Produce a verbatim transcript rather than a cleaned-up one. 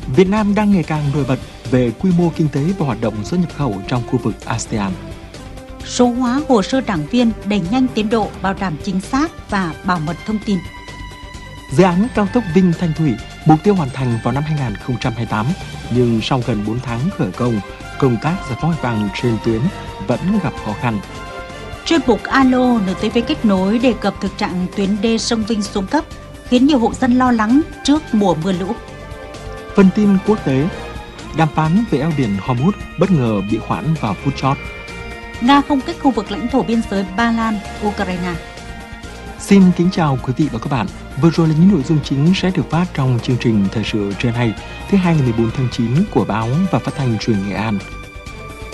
Việt Nam đang ngày càng nổi bật về quy mô kinh tế và hoạt động xuất nhập khẩu trong khu vực a sê an. Số hóa hồ sơ đảng viên đẩy nhanh tiến độ, bảo đảm chính xác và bảo mật thông tin. Dự án cao tốc Vinh Thanh Thủy mục tiêu hoàn thành vào năm hai nghìn không trăm hai mươi tám, nhưng sau gần bốn tháng khởi công, công tác giải phóng mặt bằng trên tuyến vẫn gặp khó khăn. Chuyên mục Alo en tê vê kết nối đề cập thực trạng tuyến đê sông Vinh xuống cấp, khiến nhiều hộ dân lo lắng trước mùa mưa lũ. Phần tin quốc tế, đàm phán về eo biển Hormuz bất ngờ bị hoãn vào phút chót. Nga không kích khu vực lãnh thổ biên giới Ba Lan, Ukraine. Xin kính chào quý vị và các bạn. Vừa rồi là những nội dung chính sẽ được phát trong chương trình Thời sự trưa nay, thứ hai ngày mười bốn tháng chín của báo và phát thanh truyền hình Nghệ An.